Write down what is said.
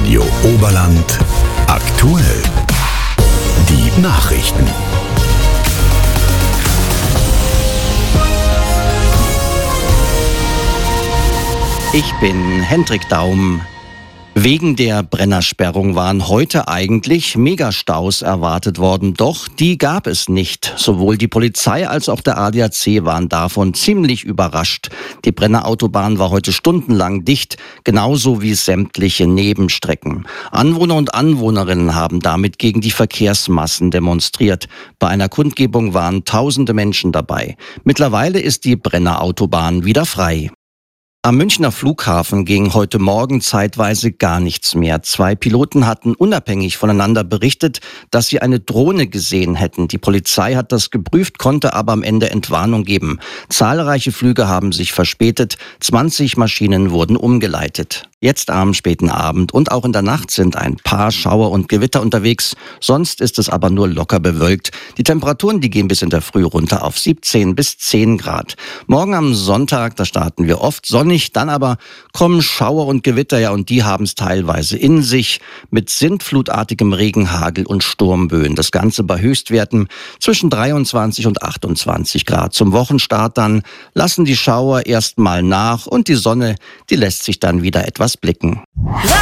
Radio Oberland aktuell. Die Nachrichten. Ich bin Hendrik Daum. Wegen der Brennersperrung waren heute eigentlich Megastaus erwartet worden, doch die gab es nicht. Sowohl die Polizei als auch der ADAC waren davon ziemlich überrascht. Die Brennerautobahn war heute stundenlang dicht, genauso wie sämtliche Nebenstrecken. Anwohner und Anwohnerinnen haben damit gegen die Verkehrsmassen demonstriert. Bei einer Kundgebung waren tausende Menschen dabei. Mittlerweile ist die Brennerautobahn wieder frei. Am Münchner Flughafen ging heute Morgen zeitweise gar nichts mehr. 2 Piloten hatten unabhängig voneinander berichtet, dass sie eine Drohne gesehen hätten. Die Polizei hat das geprüft, konnte aber am Ende Entwarnung geben. Zahlreiche Flüge haben sich verspätet, 20 Maschinen wurden umgeleitet. Jetzt am späten Abend und auch in der Nacht sind ein paar Schauer und Gewitter unterwegs. Sonst ist es aber nur locker bewölkt. Die Temperaturen, die gehen bis in der Früh runter auf 17 bis 10 Grad. Morgen am Sonntag, da starten wir oft sonnig, dann aber kommen Schauer und Gewitter, ja, und die haben es teilweise in sich mit sintflutartigem Regen, Hagel und Sturmböen. Das Ganze bei Höchstwerten zwischen 23 und 28 Grad. Zum Wochenstart dann lassen die Schauer erstmal nach und die Sonne, die lässt sich dann wieder etwas blicken.